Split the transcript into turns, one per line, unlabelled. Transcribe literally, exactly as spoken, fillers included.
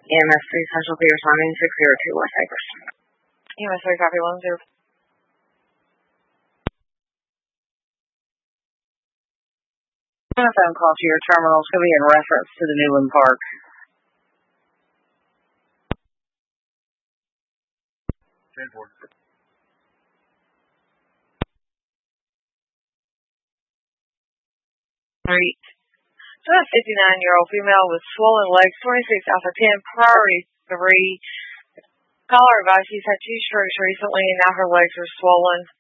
E M S three Central for your signing, six zero two West Cypress.
E M S three, copy one zero.
A phone call to your terminal is going to be in reference to the Newland Park.
ten four.
Great. So a fifty-nine-year-old female with swollen legs, twenty-six Alpha ten, priority three. Caller advised she's had two strokes recently and now her legs are swollen.